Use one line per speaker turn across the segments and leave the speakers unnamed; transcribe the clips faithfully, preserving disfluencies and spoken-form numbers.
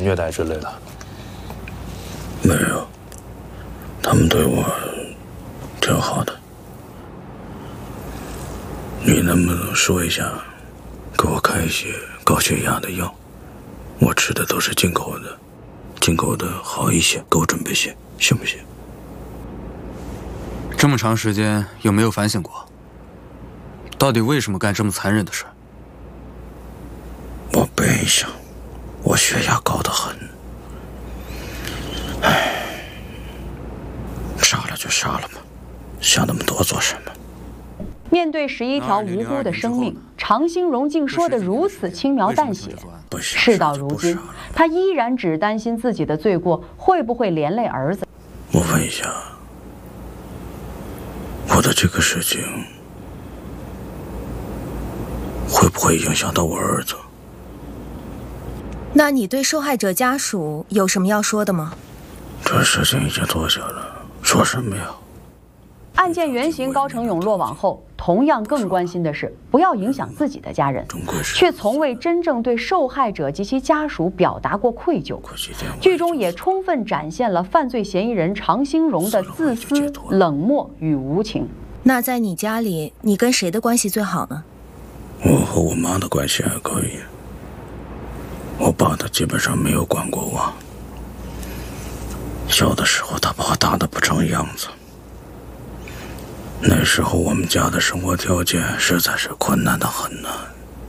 虐待之类的？
没有，他们对我挺好的。你能不能说一下，给我开一些高血压的药？我吃的都是进口的，进口的好一些，给我准备些，行不行？
这么长时间，有没有反省过？到底为什么干这么残忍的事？
我悲伤，我血压高得很。唉，杀了就杀了吧，想那么多做什么？
面对十一条无辜的生命，常兴荣竟说得如此轻描淡写。事到如今，他依然只担心自己的罪过会不会连累儿子。
我问一下，我的这个事情会不会影响到我儿子？
那你对受害者家属有什么要说的吗？
这事情已经做下了，说什么呀？
案件原型高成勇落网后，同样更关心的是不要影响自己的家人，却从未真正对受害者及其家属表达过愧疚。剧中也充分展现了犯罪嫌疑人常兴荣的自私、冷漠与无情。
那在你家里，你跟谁的关系最好呢？
我和我妈的关系还可以，我爸他基本上没有管过我。小的时候他把我打得不成样子。那时候我们家的生活条件实在是困难得很呢。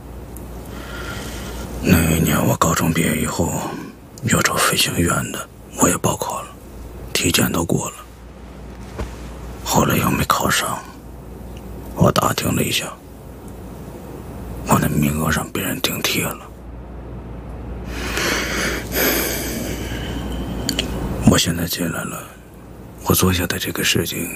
那一年我高中毕业以后，要找飞行员的，我也报考了，体检都过了，后来又没考上。我打听了一下，我的名额上被人顶替了。我现在进来了，我做下的这个事情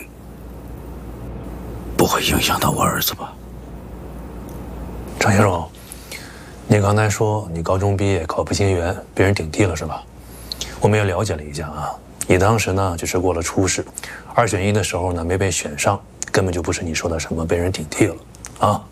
不会影响到我儿子吧？
常兴荣，你刚才说你高中毕业考飞行员，被人顶替了是吧？我们也了解了一下啊，你当时呢只是过了初试，二选一的时候呢没被选上，根本就不是你说的什么被人顶替了啊。